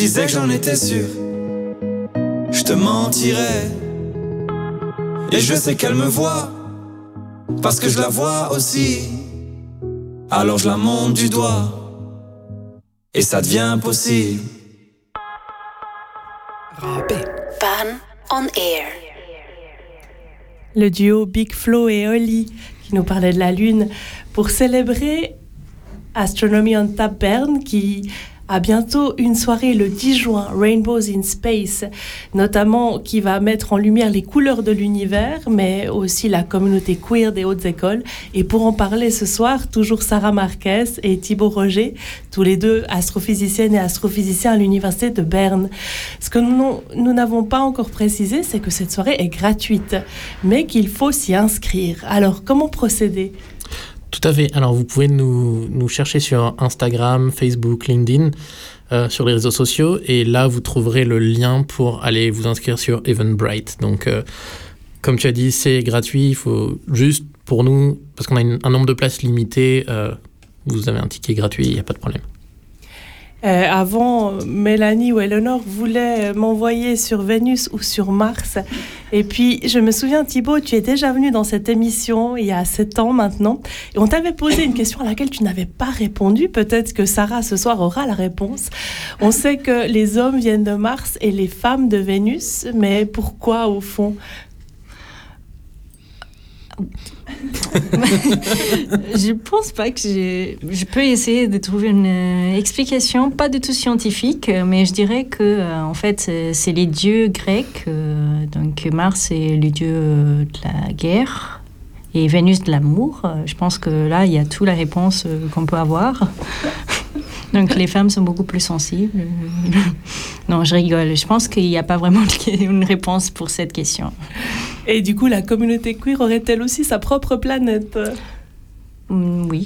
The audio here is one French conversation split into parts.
disais que j'en étais sûr, je te mentirais. Et je sais qu'elle me voit, parce que je la vois aussi. Alors je la monte du doigt, et ça devient possible. Bern on Air. Le duo Big Flo et Oli qui nous parlait de la Lune pour célébrer Astronomy on Tap Bern qui a bientôt une soirée le 10 juin, Rainbows in Space, notamment qui va mettre en lumière les couleurs de l'univers, mais aussi la communauté queer des hautes écoles. Et pour en parler ce soir, toujours Sarah Marquez et Thibaut Roger, tous les deux astrophysiciennes et astrophysiciens à l'université de Berne. Ce que nous n'avons pas encore précisé, c'est que cette soirée est gratuite, mais qu'il faut s'y inscrire. Alors, comment procéder ? Tout à fait. Alors, vous pouvez nous chercher sur Instagram, Facebook, LinkedIn, sur les réseaux sociaux. Et là, vous trouverez le lien pour aller vous inscrire sur Eventbrite. Donc, comme tu as dit, c'est gratuit. Il faut juste, pour nous, parce qu'on a un nombre de places limité, vous avez un ticket gratuit, il n'y a pas de problème. Avant, Mélanie ou Eleanor voulaient m'envoyer sur Vénus ou sur Mars. Et puis, je me souviens, Thibaut, tu es déjà venu dans cette émission il y a 7 ans maintenant. Et on t'avait posé une question à laquelle tu n'avais pas répondu. Peut-être que Sarah, ce soir, aura la réponse. On sait que les hommes viennent de Mars et les femmes de Vénus. Mais pourquoi, au fond ? Je pense pas que je peux essayer de trouver une explication, pas du tout scientifique, mais je dirais que en fait c'est les dieux grecs. Donc Mars est le dieu de la guerre et Vénus de l'amour. Je pense que là il y a toute la réponse qu'on peut avoir. Donc les femmes sont beaucoup plus sensibles. Non, je rigole. Je pense qu'il n'y a pas vraiment une réponse pour cette question. Et du coup, la communauté queer aurait-elle aussi sa propre planète ? Oui.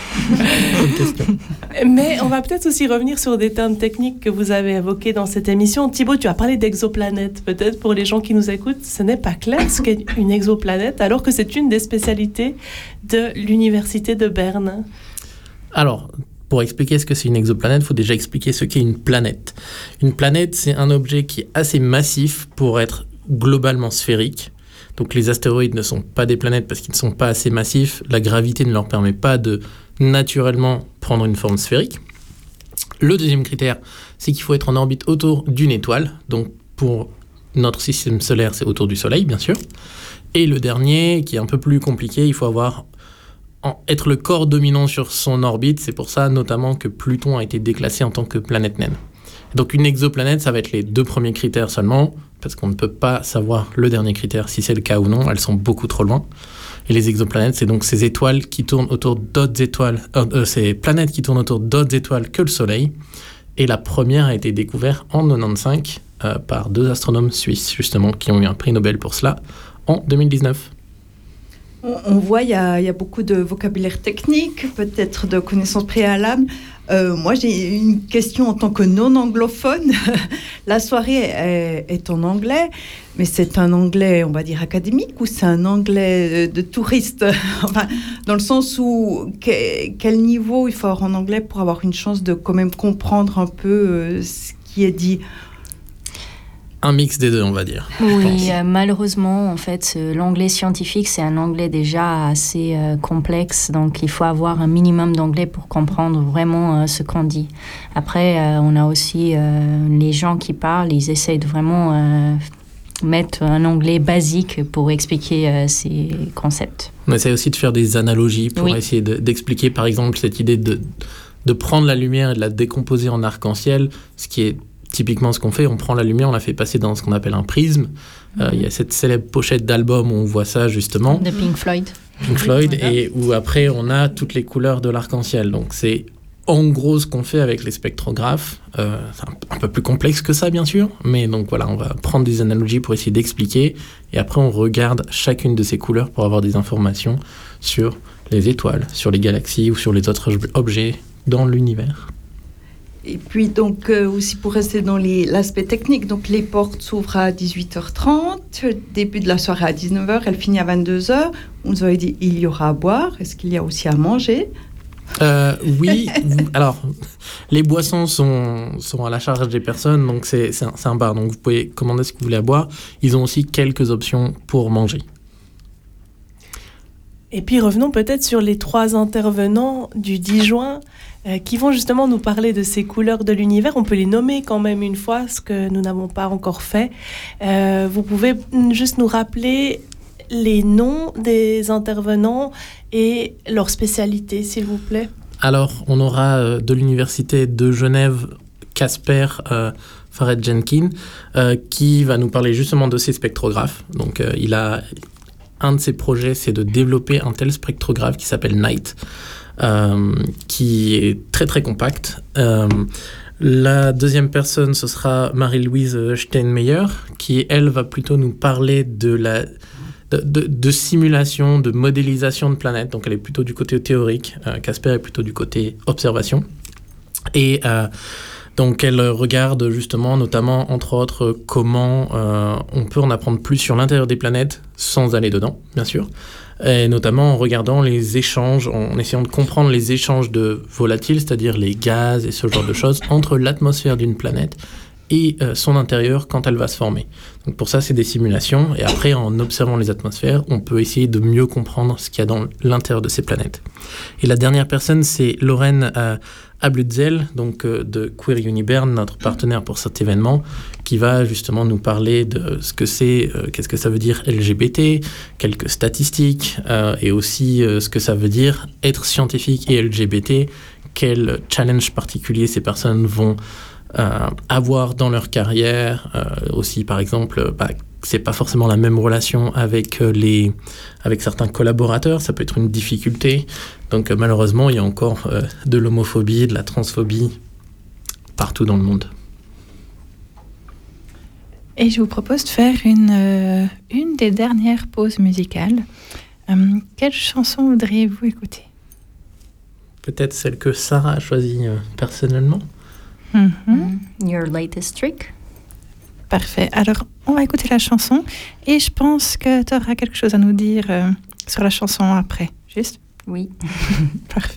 Mais on va peut-être aussi revenir sur des termes techniques que vous avez évoqués dans cette émission. Thibaut, tu as parlé d'exoplanète. Peut-être pour les gens qui nous écoutent, ce n'est pas clair ce qu'est une exoplanète, alors que c'est une des spécialités de l'université de Berne. Alors, pour expliquer ce que c'est une exoplanète, il faut déjà expliquer ce qu'est une planète. Une planète, c'est un objet qui est assez massif pour être globalement sphérique. Donc les astéroïdes ne sont pas des planètes parce qu'ils ne sont pas assez massifs. La gravité ne leur permet pas de naturellement prendre une forme sphérique. Le deuxième critère, c'est qu'il faut être en orbite autour d'une étoile. Donc pour notre système solaire, c'est autour du Soleil, bien sûr. Et le dernier, qui est un peu plus compliqué, il faut être le corps dominant sur son orbite. C'est pour ça notamment que Pluton a été déclassé en tant que planète naine. Donc une exoplanète, ça va être les 2 premiers critères seulement, parce qu'on ne peut pas savoir le dernier critère, si c'est le cas ou non, elles sont beaucoup trop loin. Et les exoplanètes, c'est donc ces étoiles qui tournent autour d'autres étoiles, ces planètes qui tournent autour d'autres étoiles que le Soleil. Et la première a été découverte en 1995 par 2 astronomes suisses, justement, qui ont eu un prix Nobel pour cela en 2019. On voit, il y a beaucoup de vocabulaire technique, peut-être de connaissances préalables. Moi, j'ai une question en tant que non-anglophone. La soirée est en anglais, mais c'est un anglais, on va dire, académique, ou c'est un anglais de touriste ? Enfin, dans le sens où, quel niveau il faut avoir en anglais pour avoir une chance de quand même comprendre un peu ce qui est dit ? Un mix des deux, on va dire. Oui, malheureusement, en fait, l'anglais scientifique, c'est un anglais déjà assez complexe, donc il faut avoir un minimum d'anglais pour comprendre vraiment ce qu'on dit. Après, on a aussi les gens qui parlent, ils essayent de vraiment mettre un anglais basique pour expliquer ces concepts. On essaie aussi de faire des analogies pour essayer d'expliquer, par exemple, cette idée de prendre la lumière et de la décomposer en arc-en-ciel, ce qui est typiquement ce qu'on fait, on prend la lumière, on la fait passer dans ce qu'on appelle un prisme. Il y a cette célèbre pochette d'album où on voit ça justement. De Pink Floyd. Pink Floyd, et où après on a toutes les couleurs de l'arc-en-ciel. Donc c'est en gros ce qu'on fait avec les spectrographes. C'est un peu plus complexe que ça bien sûr, mais donc voilà, on va prendre des analogies pour essayer d'expliquer, et après on regarde chacune de ces couleurs pour avoir des informations sur les étoiles, sur les galaxies ou sur les autres objets dans l'univers. Et puis donc aussi pour rester dans l'aspect technique, donc les portes s'ouvrent à 18h30, début de la soirée à 19h, elle finit à 22h. On nous avait dit il y aura à boire, est-ce qu'il y a aussi à manger ? Oui, alors les boissons sont à la charge des personnes, donc c'est un bar, donc vous pouvez commander ce que vous voulez à boire. Ils ont aussi quelques options pour manger. Et puis revenons peut-être sur les 3 intervenants du 10 juin qui vont justement nous parler de ces couleurs de l'univers. On peut les nommer quand même une fois, ce que nous n'avons pas encore fait. Vous pouvez juste nous rappeler les noms des intervenants et leur spécialité, s'il vous plaît. Alors, on aura de l'Université de Genève, Casper Faret-Jenkins, qui va nous parler justement de ces spectrographes. Donc, un de ses projets, c'est de développer un tel spectrographe qui s'appelle Night, qui est très très compact. La deuxième personne, ce sera Marie-Louise Steinmeier, qui, elle, va plutôt nous parler de simulation, de modélisation de planètes. Donc, elle est plutôt du côté théorique. Casper est plutôt du côté observation. Et donc, elle regarde justement, notamment, entre autres, comment on peut en apprendre plus sur l'intérieur des planètes sans aller dedans, bien sûr. Et notamment en regardant les échanges, en essayant de comprendre les échanges de volatiles, c'est-à-dire les gaz et ce genre de choses, entre l'atmosphère d'une planète et son intérieur quand elle va se former. Donc pour ça, c'est des simulations. Et après, en observant les atmosphères, on peut essayer de mieux comprendre ce qu'il y a dans l'intérieur de ces planètes. Et la dernière personne, c'est Lorraine Ablutzel, donc de Queer Unibern, notre partenaire pour cet événement, qui va justement nous parler de ce que c'est, qu'est-ce que ça veut dire LGBT, quelques statistiques, et aussi ce que ça veut dire être scientifique et LGBT, quel challenge particulier ces personnes vont avoir dans leur carrière, aussi par exemple, c'est pas forcément la même relation avec certains collaborateurs, ça peut être une difficulté. Donc malheureusement, il y a encore de l'homophobie, de la transphobie partout dans le monde. Et je vous propose de faire une des dernières pauses musicales. Quelle chanson voudriez-vous écouter ? Peut-être celle que Sarah a choisie personnellement. Your latest trick. Parfait. Alors, on va écouter la chanson et je pense que tu auras quelque chose à nous dire sur la chanson après. Juste ? Oui. Parfait.